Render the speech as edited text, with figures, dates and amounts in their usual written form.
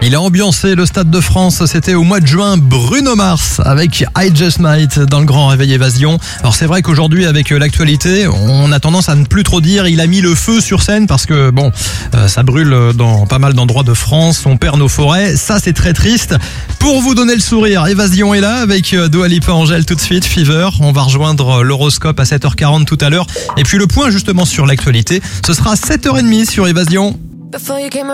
Il a ambiancé le Stade de France, c'était au mois de juin, Bruno Mars avec I Just Might dans le Grand Réveil Évasion. Alors c'est vrai qu'aujourd'hui avec l'actualité, on a tendance à ne plus trop dire il a mis le feu sur scène parce que ça brûle dans pas mal d'endroits de France, on perd nos forêts, ça c'est très triste. Pour vous donner le sourire, Évasion est là avec Dua Lipa, Angèle tout de suite, Fever. On va rejoindre l'horoscope à 7h40 tout à l'heure. Et puis le point justement sur l'actualité, ce sera à 7h30 sur Évasion.